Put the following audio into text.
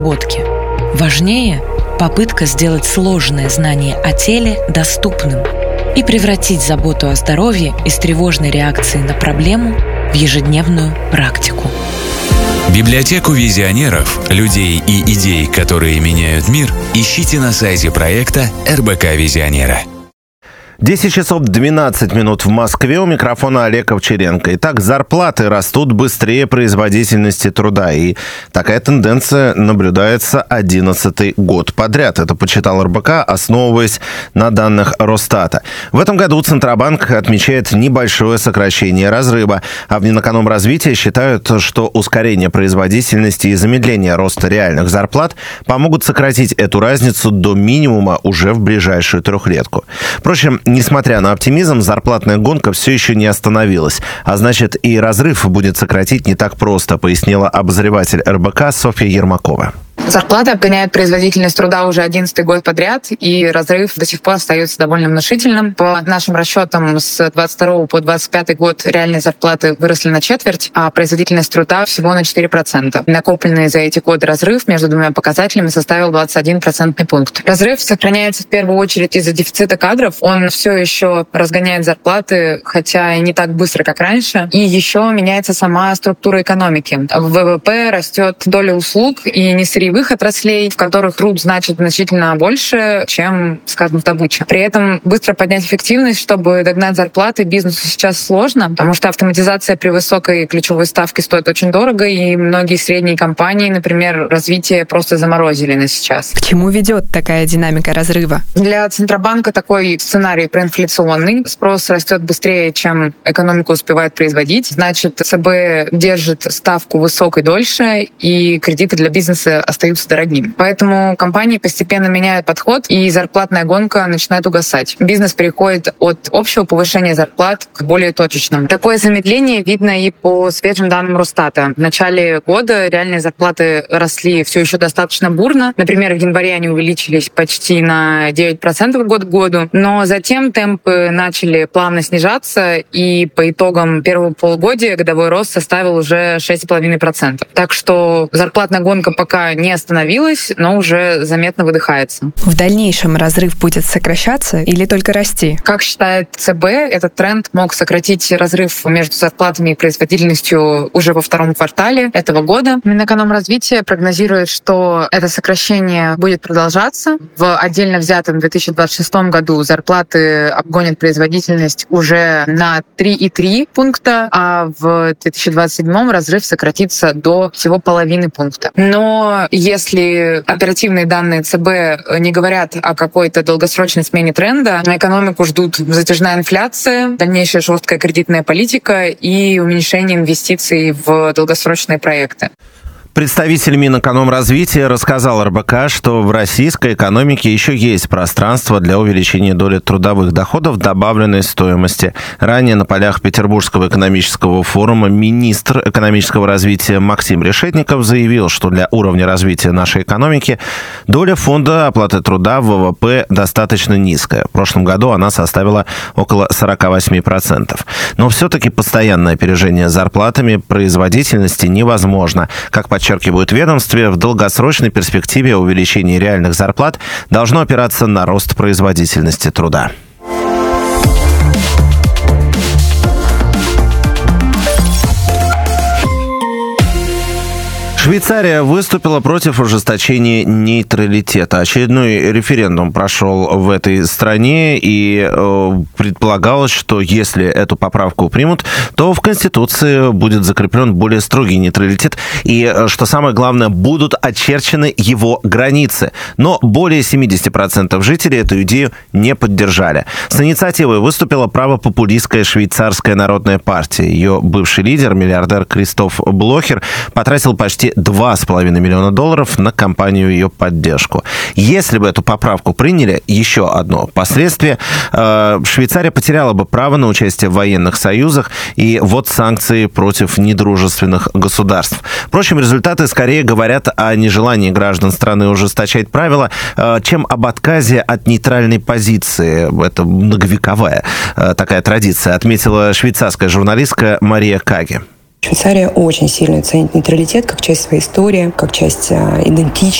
разработки. Важнее – попытка сделать сложное знание о теле доступным и превратить заботу о здоровье из тревожной реакции на проблему в ежедневную практику. Библиотеку визионеров, людей и идей, которые меняют мир, ищите на сайте проекта РБК Визионера. 10 часов 12 минут в Москве. У микрофона Олег Овчаренко. Итак, зарплаты растут быстрее производительности труда. И такая тенденция наблюдается 11-й год подряд. Это подсчитал РБК, основываясь на данных Росстата. В этом году Центробанк отмечает небольшое сокращение разрыва. А в Минэкономразвития считают, что ускорение производительности и замедление роста реальных зарплат помогут сократить эту разницу до минимума уже в ближайшую трехлетку. Впрочем, несмотря на оптимизм, зарплатная гонка все еще не остановилась. А значит, и разрыв будет сократить не так просто, пояснила обозреватель РБК Софья Ермакова. Зарплаты обгоняют производительность труда уже 11-й год подряд, и разрыв до сих пор остается довольно внушительным. По нашим расчетам, с 22 по 25 год реальные зарплаты выросли на четверть, а производительность труда всего на 4%. Накопленный за эти годы разрыв между двумя показателями составил 21 процентный пункт. Разрыв сохраняется в первую очередь из-за дефицита кадров. Он все еще разгоняет зарплаты, хотя и не так быстро, как раньше. И еще меняется сама структура экономики. В ВВП растет доля услуг и несырьевых отраслей, в которых труд значит значительно больше, чем, скажем, добыча. При этом быстро поднять эффективность, чтобы догнать зарплаты, бизнесу сейчас сложно, потому что автоматизация при высокой ключевой ставке стоит очень дорого, и многие средние компании, например, развитие просто заморозили на сейчас. К чему ведет такая динамика разрыва? Для Центробанка такой сценарий проинфляционный. Спрос растет быстрее, чем экономика успевает производить. Значит, ЦБ держит ставку высокой дольше, и кредиты для бизнеса остаются дорогими. Поэтому компании постепенно меняют подход, и зарплатная гонка начинает угасать. Бизнес переходит от общего повышения зарплат к более точечному. Такое замедление видно и по свежим данным Росстата. В начале года реальные зарплаты росли все еще достаточно бурно. Например, в январе они увеличились почти на 9% год к году, но затем темпы начали плавно снижаться, и по итогам первого полугодия годовой рост составил уже 6,5%. Так что зарплатная гонка пока не остановилась, но уже заметно выдыхается. В дальнейшем разрыв будет сокращаться или только расти? Как считает ЦБ, этот тренд мог сократить разрыв между зарплатами и производительностью уже во втором квартале этого года. Минэкономразвития прогнозирует, что это сокращение будет продолжаться. В отдельно взятом 2026 году зарплаты обгонят производительность уже на 3,3 пункта, а в 2027 разрыв сократится до всего половины пункта. Но если оперативные данные ЦБ не говорят о какой-то долгосрочной смене тренда, на экономику ждут затяжная инфляция, дальнейшая жесткая кредитная политика и уменьшение инвестиций в долгосрочные проекты. Представитель Минэкономразвития рассказал РБК, что в российской экономике еще есть пространство для увеличения доли трудовых доходов, добавленной стоимости. Ранее на полях Петербургского экономического форума министр экономического развития Максим Решетников заявил, что для уровня развития нашей экономики доля фонда оплаты труда в ВВП достаточно низкая. В прошлом году она составила около 48%. Но все-таки постоянное опережение зарплатами производительности невозможно. Как подчеркивают в ведомстве, в долгосрочной перспективе увеличение реальных зарплат должно опираться на рост производительности труда. Швейцария выступила против ужесточения нейтралитета. Очередной референдум прошел в этой стране, и предполагалось, что если эту поправку примут, то в Конституции будет закреплен более строгий нейтралитет, и, что самое главное, будут очерчены его границы. Но более 70% жителей эту идею не поддержали. С инициативой выступила правопопулистская швейцарская народная партия. Ее бывший лидер, миллиардер Кристоф Блохер, потратил почти $2,5 миллиона на кампанию ее поддержку. Если бы эту поправку приняли, еще одно последствие, Швейцария потеряла бы право на участие в военных союзах и ввод санкций против недружественных государств. Впрочем, результаты скорее говорят о нежелании граждан страны ужесточать правила, чем об отказе от нейтральной позиции. Это многовековая такая традиция, отметила швейцарская журналистка Мария Каги. Швейцария очень сильно ценит нейтралитет как часть своей истории, как часть идентичности.